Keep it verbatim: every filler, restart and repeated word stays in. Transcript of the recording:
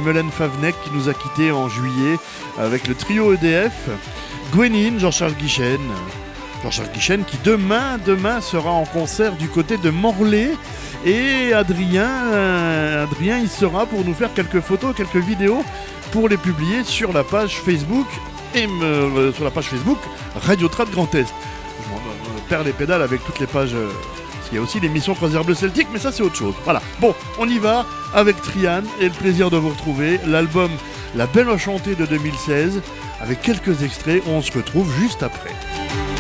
Melaine Favnec qui nous a quittés en juillet avec le trio E D F, Gwenine, Jean-Charles Guichen, Jean-Charles Guichen qui demain, demain sera en concert du côté de Morlaix. Et Adrien, euh, Adrien, il sera pour nous faire quelques photos, quelques vidéos pour les publier sur la page Facebook et euh, sur la page Facebook Radio Trad Grand Est. Je m'en euh, perds les pédales avec toutes les pages, euh, parce qu'il y a aussi l'émission Croisière Bleu Celtique, mais ça c'est autre chose. Voilà. Bon, on y va avec Trian et le plaisir de vous retrouver. L'album La Belle Enchantée de deux mille seize avec quelques extraits. On se retrouve juste après.